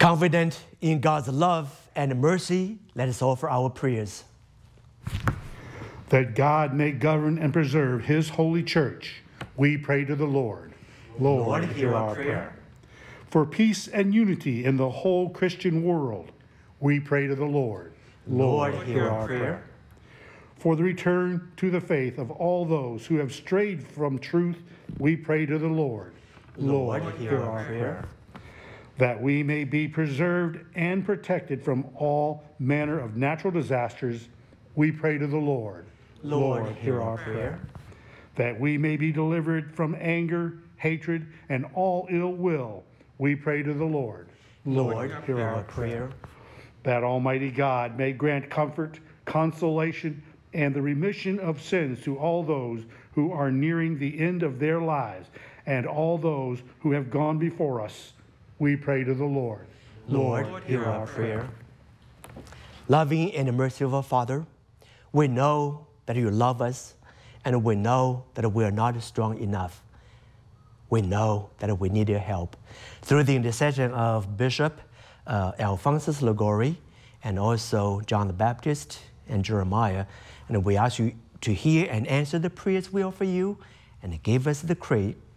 Confident in God's love and mercy, let us offer our prayers. That God may govern and preserve his holy church, we pray to the Lord. Lord, hear our prayer. For peace and unity in the whole Christian world, we pray to the Lord. Lord, hear our prayer. For the return to the faith of all those who have strayed from truth, we pray to the Lord. Lord, hear our prayer. That we may be preserved and protected from all manner of natural disasters, we pray to the Lord. Lord, hear our prayer. That we may be delivered from anger, hatred, and all ill will, we pray to the Lord. Lord, hear our prayer. That Almighty God may grant comfort, consolation, and the remission of sins to all those who are nearing the end of their lives, and all those who have gone before us, we pray to the Lord. Lord, hear our prayer. Loving and merciful Father, we know that you love us, and we know that we are not strong enough. We know that we need your help. Through the intercession of Bishop Alphonsus Liguori, and also John the Baptist and Jeremiah, and we ask you to hear and answer the prayers we offer you, and give us the